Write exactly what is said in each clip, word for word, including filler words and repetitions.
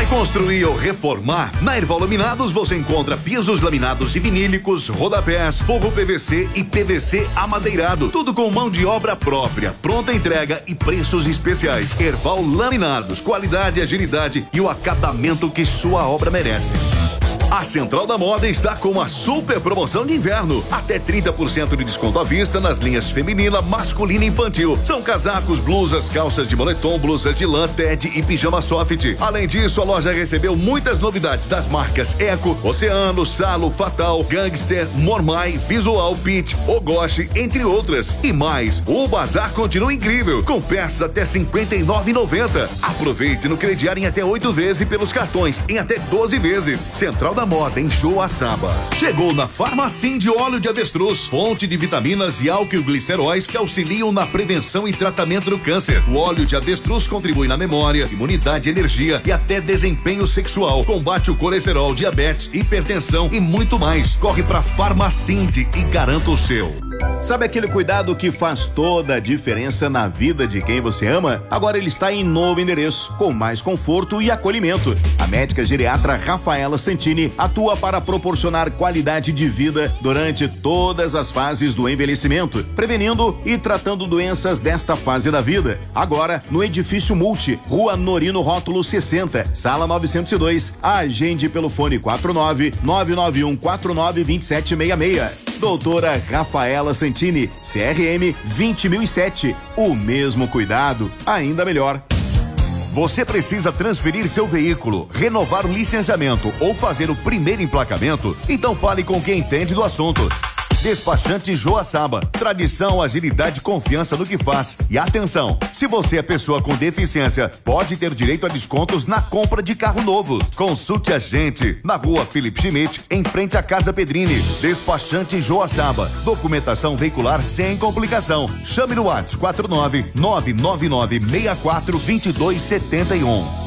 Vai construir ou reformar? Na Erval Laminados você encontra pisos laminados e vinílicos, rodapés, forro P V C e P V C amadeirado. Tudo com mão de obra própria, pronta entrega e preços especiais. Erval Laminados, qualidade, agilidade e o acabamento que sua obra merece. A Central da Moda está com uma super promoção de inverno. Até trinta por cento de desconto à vista nas linhas feminina, masculina e infantil. São casacos, blusas, calças de moletom, blusas de lã, Ted e pijama soft. Além disso, a loja recebeu muitas novidades das marcas Eco, Oceano, Salo, Fatal, Gangster, Mormai, Visual, Pitch, Ogoshi, entre outras. E mais, o bazar continua incrível, com peças até cinquenta e nove reais e noventa centavos. Aproveite no crediário em até oito vezes e pelos cartões em até doze vezes. Central da Moda em Joaçaba. Chegou na Farmacim de óleo de avestruz, fonte de vitaminas e álquil-gliceróis que auxiliam na prevenção e tratamento do câncer. O óleo de avestruz contribui na memória, imunidade, energia e até desempenho sexual. Combate o colesterol, diabetes, hipertensão e muito mais. Corre pra Farmacinde e garanta o seu. Sabe aquele cuidado que faz toda a diferença na vida de quem você ama? Agora ele está em novo endereço, com mais conforto e acolhimento. A médica geriatra Rafaela Santini atua para proporcionar qualidade de vida durante todas as fases do envelhecimento, prevenindo e tratando doenças desta fase da vida. Agora, no edifício Multi, Rua Norino Rótulo sessenta, sala novecentos e dois. Agende pelo fone quatro nove nove nove um quatro nove dois sete seis seis. Doutora Rafaela Santini, C R M vinte mil e sete. O mesmo cuidado, ainda melhor. Você precisa transferir seu veículo, renovar o licenciamento ou fazer o primeiro emplacamento? Então fale com quem entende do assunto. Despachante Joaçaba, tradição, agilidade e confiança no que faz. E atenção, se você é pessoa com deficiência, pode ter direito a descontos na compra de carro novo. Consulte a gente na Rua Felipe Schmidt, em frente à Casa Pedrini. Despachante Joaçaba, documentação veicular sem complicação. Chame no WhatsApp quatro nove nove nove nove seis quatro dois dois sete um.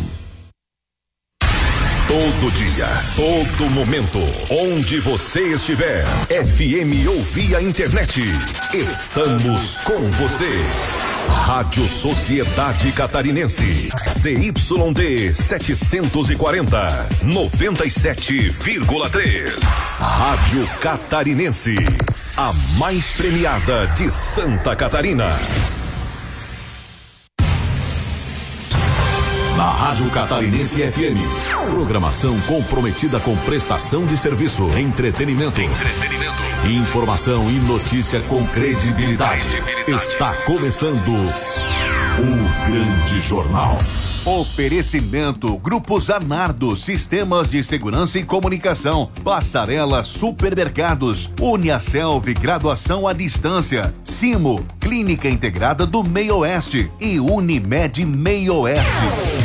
Todo dia, todo momento, onde você estiver, F M ou via internet, estamos com você. Rádio Sociedade Catarinense, C Y D setecentos e quarenta, noventa e sete vírgula três. Rádio Catarinense, a mais premiada de Santa Catarina. Na Rádio Catarinense F M, programação comprometida com prestação de serviço, entretenimento, entretenimento, informação e notícia com credibilidade. credibilidade. Está começando o Grande Jornal. Oferecimento Grupo Zanardo, Sistemas de Segurança e Comunicação, Passarela Supermercados, Uniaselv, Graduação à Distância, Simo, Clínica Integrada do Meio Oeste e Unimed Meio Oeste.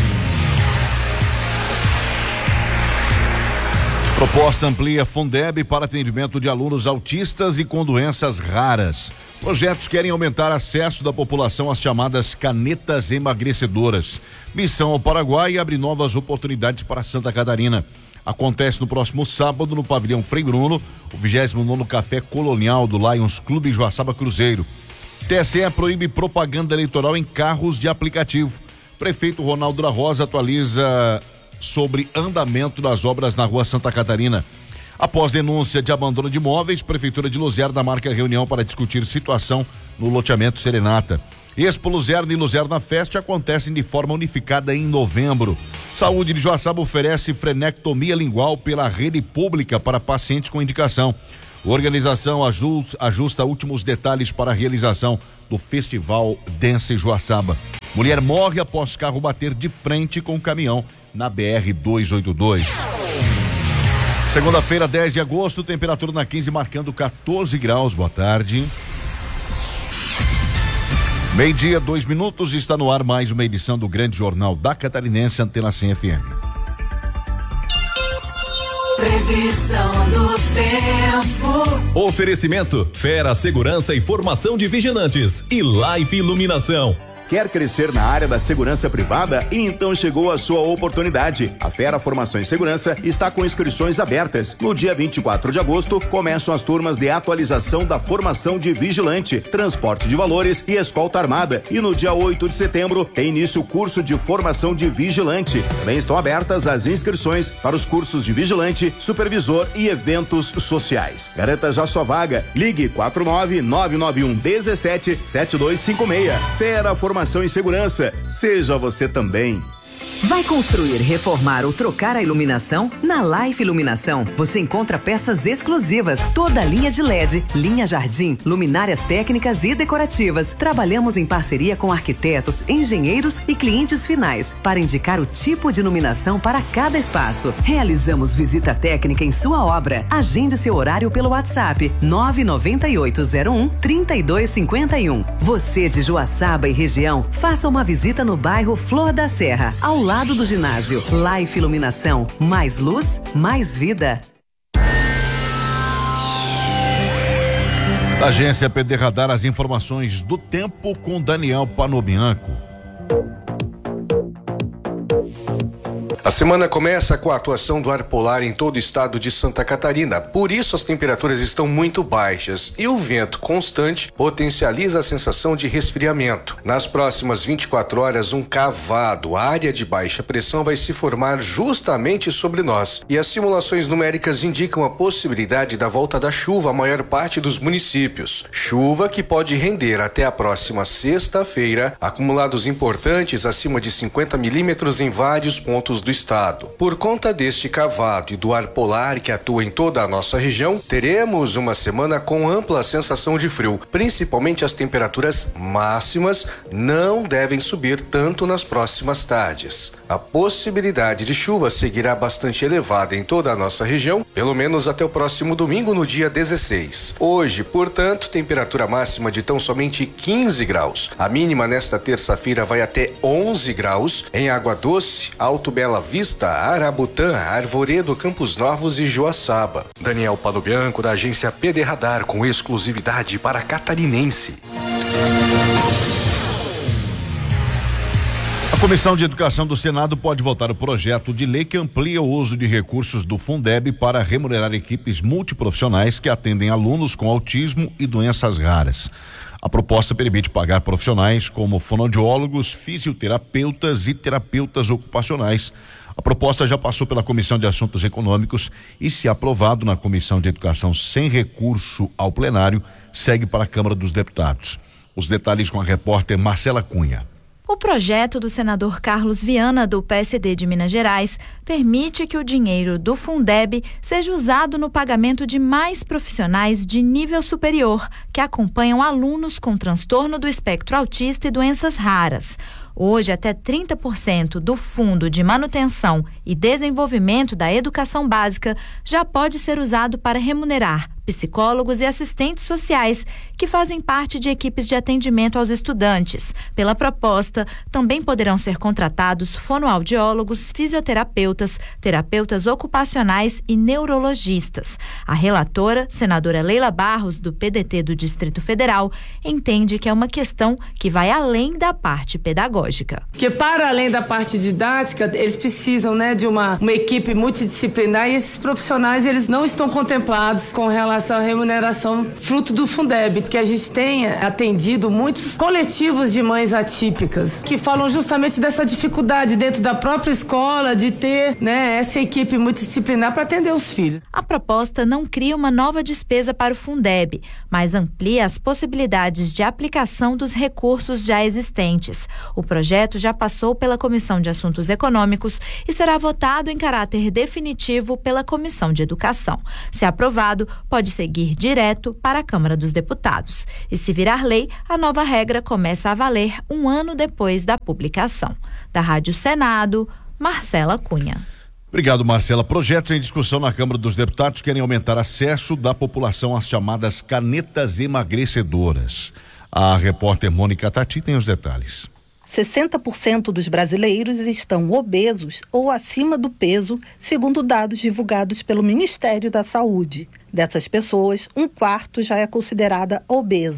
Proposta amplia Fundeb para atendimento de alunos autistas e com doenças raras. Projetos querem aumentar acesso da população às chamadas canetas emagrecedoras. Missão ao Paraguai abre novas oportunidades para Santa Catarina. Acontece no próximo sábado no pavilhão Frei Bruno, o vigésimo nono Café Colonial do Lions Clube Joaçaba Cruzeiro. T S E proíbe propaganda eleitoral em carros de aplicativo. Prefeito Ronaldo da Rosa atualiza sobre andamento das obras na Rua Santa Catarina. Após denúncia de abandono de imóveis, Prefeitura de Luzerna marca reunião para discutir situação no loteamento Serenata. Expo Luzerna e Luzerna Fest acontecem de forma unificada em novembro. Saúde de Joaçaba oferece frenectomia lingual pela rede pública para pacientes com indicação. Organização ajusta, ajusta últimos detalhes para a realização do Festival Dance Joaçaba. Mulher morre após carro bater de frente com caminhão na B R duzentos e oitenta e dois. Segunda-feira, dez de agosto, temperatura na quinze marcando quatorze graus. Boa tarde. Meio-dia, dois minutos, está no ar mais uma edição do Grande Jornal da Catarinense, Antena cem F M. Previsão do tempo. Oferecimento: Fera Segurança e Formação de Vigilantes e Life Iluminação. Quer crescer na área da segurança privada? Então chegou a sua oportunidade. A Fera Formação em Segurança está com inscrições abertas. No dia vinte e quatro de agosto, começam as turmas de atualização da formação de vigilante, transporte de valores e escolta armada. E no dia oito de setembro, tem início o curso de formação de vigilante. Também estão abertas as inscrições para os cursos de vigilante, supervisor e eventos sociais. Garanta já sua vaga. Ligue quatro nove nove nove um um sete sete dois cinco seis. Fera Formação em Segurança. Seja você também. Vai construir, reformar ou trocar a iluminação? Na Life Iluminação, você encontra peças exclusivas, toda a linha de L E D, linha jardim, luminárias técnicas e decorativas. Trabalhamos em parceria com arquitetos, engenheiros e clientes finais para indicar o tipo de iluminação para cada espaço. Realizamos visita técnica em sua obra. Agende seu horário pelo WhatsApp nove nove oito zero um três dois cinco um. Você de Joaçaba e região, faça uma visita no bairro Flor da Serra, ao lado lado do ginásio. Life Iluminação, mais luz, mais vida. Da agência P D Radar, as informações do tempo com Daniel Panobianco. A semana começa com a atuação do ar polar em todo o estado de Santa Catarina. Por isso as temperaturas estão muito baixas e o vento constante potencializa a sensação de resfriamento. Nas próximas vinte e quatro horas, um cavado, área de baixa pressão, vai se formar justamente sobre nós. E as simulações numéricas indicam a possibilidade da volta da chuva à maior parte dos municípios. Chuva que pode render até a próxima sexta-feira acumulados importantes acima de cinquenta milímetros em vários pontos do estado. Por conta deste cavado e do ar polar que atua em toda a nossa região, teremos uma semana com ampla sensação de frio. Principalmente as temperaturas máximas não devem subir tanto nas próximas tardes. A possibilidade de chuva seguirá bastante elevada em toda a nossa região, pelo menos até o próximo domingo, no dia dezesseis. Hoje, portanto, temperatura máxima de tão somente quinze graus. A mínima nesta terça-feira vai até onze graus em Água Doce, Alto Bela Vista, Arabutã, Arvoredo, Campos Novos e Joaçaba. Daniel Panobianco, da agência P D Radar, com exclusividade para catarinense. A Comissão de Educação do Senado pode votar o projeto de lei que amplia o uso de recursos do Fundeb para remunerar equipes multiprofissionais que atendem alunos com autismo e doenças raras. A proposta permite pagar profissionais como fonoaudiólogos, fisioterapeutas e terapeutas ocupacionais. A proposta já passou pela Comissão de Assuntos Econômicos e, se aprovado na Comissão de Educação sem recurso ao plenário, segue para a Câmara dos Deputados. Os detalhes com a repórter Marcela Cunha. O projeto do senador Carlos Viana, do P S D de Minas Gerais, permite que o dinheiro do Fundeb seja usado no pagamento de mais profissionais de nível superior que acompanham alunos com transtorno do espectro autista e doenças raras. Hoje, até trinta por cento do Fundo de Manutenção e Desenvolvimento da Educação Básica já pode ser usado para remunerar psicólogos e assistentes sociais que fazem parte de equipes de atendimento aos estudantes. Pela proposta, também poderão ser contratados fonoaudiólogos, fisioterapeutas, terapeutas ocupacionais e neurologistas. A relatora, senadora Leila Barros, do P D T do Distrito Federal, entende que é uma questão que vai além da parte pedagógica. Porque para além da parte didática, eles precisam, né, de uma, uma equipe multidisciplinar e esses profissionais, eles não estão contemplados com relação à remuneração fruto do Fundeb, que a gente tem atendido muitos coletivos de mães atípicas que falam justamente dessa dificuldade dentro da própria escola de ter, né, essa equipe multidisciplinar para atender os filhos. A proposta não cria uma nova despesa para o Fundeb, mas amplia as possibilidades de aplicação dos recursos já existentes. O projeto já passou pela Comissão de Assuntos Econômicos e será votado em caráter definitivo pela Comissão de Educação. Se aprovado, pode seguir direto para a Câmara dos Deputados. E se virar lei, a nova regra começa a valer um ano depois da publicação. Da Rádio Senado, Marcela Cunha. Obrigado, Marcela. Projetos em discussão na Câmara dos Deputados querem aumentar acesso da população às chamadas canetas emagrecedoras. A repórter Mônica Tati tem os detalhes. sessenta por cento dos brasileiros estão obesos ou acima do peso, segundo dados divulgados pelo Ministério da Saúde. Dessas pessoas, um quarto já é considerada obesa.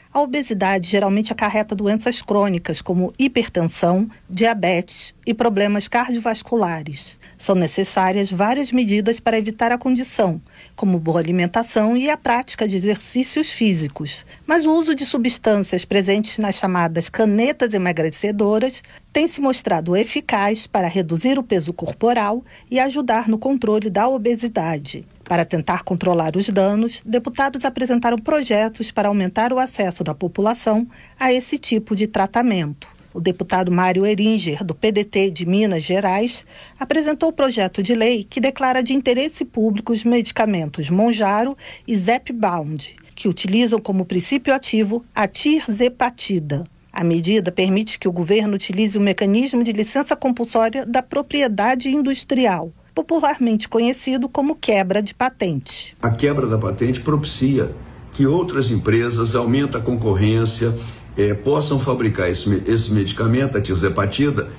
A obesidade geralmente acarreta doenças crônicas como hipertensão, diabetes e problemas cardiovasculares. São necessárias várias medidas para evitar a condição, como boa alimentação e a prática de exercícios físicos. Mas o uso de substâncias presentes nas chamadas canetas emagrecedoras tem se mostrado eficaz para reduzir o peso corporal e ajudar no controle da obesidade. Para tentar controlar os danos, deputados apresentaram projetos para aumentar o acesso da população a esse tipo de tratamento. O deputado Mário Eringer, do P D T de Minas Gerais, apresentou o projeto de lei que declara de interesse público os medicamentos Mounjaro e Zepbound, que utilizam como princípio ativo a tirzepatida. A medida permite que o governo utilize o mecanismo de licença compulsória da propriedade industrial, popularmente conhecido como quebra de patente. A quebra da patente propicia que outras empresas aumentem a concorrência, eh, possam fabricar esse, esse medicamento, a tirzepatida,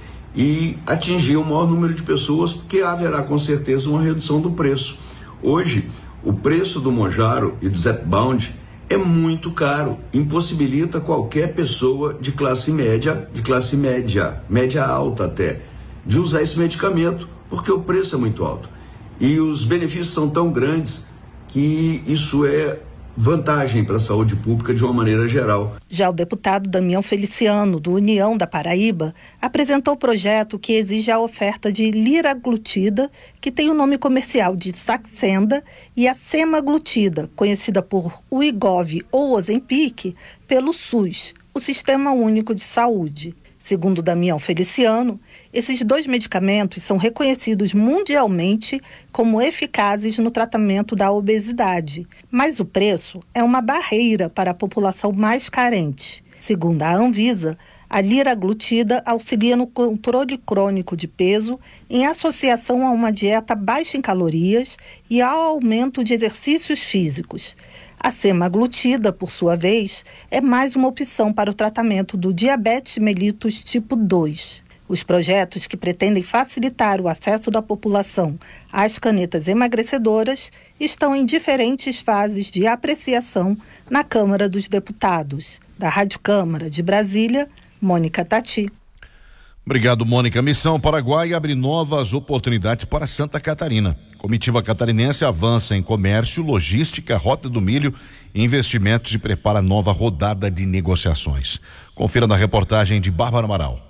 e atingir o maior número de pessoas, porque haverá com certeza uma redução do preço. Hoje, o preço do Mounjaro e do Zepbound é muito caro, impossibilita qualquer pessoa de classe média, de classe média, média alta até, de usar esse medicamento, porque o preço é muito alto. E os benefícios são tão grandes que isso é vantagem para a saúde pública de uma maneira geral. Já o deputado Damião Feliciano, do União da Paraíba, apresentou o projeto que exige a oferta de liraglutida, que tem o nome comercial de Saxenda, e a semaglutida, conhecida por Wegovy ou Ozempic, pelo SUS, o Sistema Único de Saúde. Segundo Damião Feliciano, esses dois medicamentos são reconhecidos mundialmente como eficazes no tratamento da obesidade, mas o preço é uma barreira para a população mais carente. Segundo a Anvisa, a liraglutida auxilia no controle crônico de peso em associação a uma dieta baixa em calorias e ao aumento de exercícios físicos. A semaglutida, por sua vez, é mais uma opção para o tratamento do diabetes mellitus tipo dois. Os projetos que pretendem facilitar o acesso da população às canetas emagrecedoras estão em diferentes fases de apreciação na Câmara dos Deputados. Da Rádio Câmara de Brasília, Mônica Tati. Obrigado, Mônica. Missão Paraguai abre novas oportunidades para Santa Catarina. Comitiva catarinense avança em comércio, logística, rota do milho e investimentos e prepara nova rodada de negociações. Confira na reportagem de Bárbara Amaral.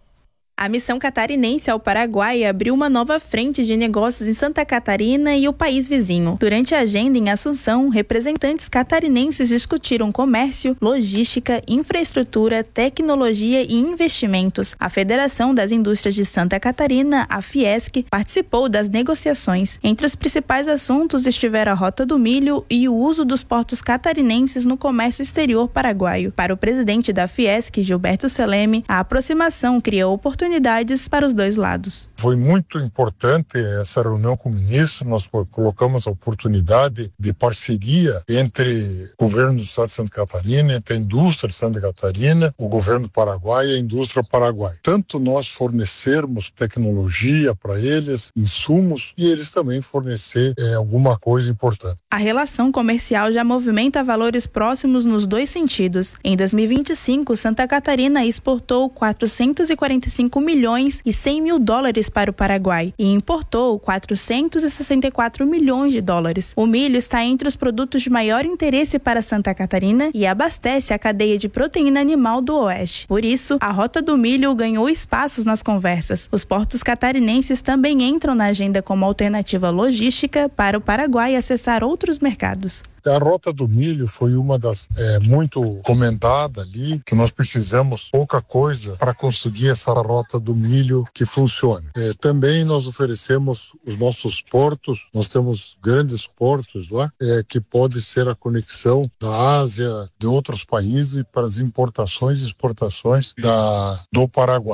A missão catarinense ao Paraguai abriu uma nova frente de negócios em Santa Catarina e o país vizinho. Durante a agenda em Assunção, representantes catarinenses discutiram comércio, logística, infraestrutura, tecnologia e investimentos. A Federação das Indústrias de Santa Catarina, a Fiesc, participou das negociações. Entre os principais assuntos estiveram a Rota do Milho e o uso dos portos catarinenses no comércio exterior paraguaio. Para o presidente da Fiesc, Gilberto Seleme, a aproximação cria oportunidades para os dois lados. Foi muito importante essa reunião com o ministro. Nós colocamos a oportunidade de parceria entre o governo do estado de Santa Catarina, entre a indústria de Santa Catarina, o governo do Paraguai e a indústria paraguaia. Tanto nós fornecermos tecnologia para eles, insumos, e eles também fornecer é, alguma coisa importante. A relação comercial já movimenta valores próximos nos dois sentidos. Em dois mil e vinte e cinco, Santa Catarina exportou quatrocentos e quarenta e cinco milhões e cem mil dólares para o Paraguai e importou quatrocentos e sessenta e quatro milhões de dólares. O milho está entre os produtos de maior interesse para Santa Catarina e abastece a cadeia de proteína animal do Oeste. Por isso, a Rota do Milho ganhou espaços nas conversas. Os portos catarinenses também entram na agenda como alternativa logística para o Paraguai acessar outros mercados. A Rota do Milho foi uma das é, muito comentada ali, que nós precisamos pouca coisa para conseguir essa Rota do Milho que funcione. É, também nós oferecemos os nossos portos, nós temos grandes portos lá, é, que pode ser a conexão da Ásia, de outros países para as importações e exportações da, do Paraguai.